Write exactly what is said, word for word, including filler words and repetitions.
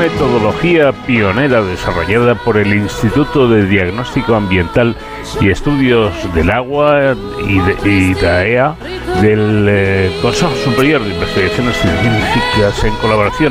metodología pionera desarrollada por el Instituto de Diagnóstico Ambiental y Estudios del Agua y, de, y DAEA del eh, Consejo Superior de Investigaciones Científicas en colaboración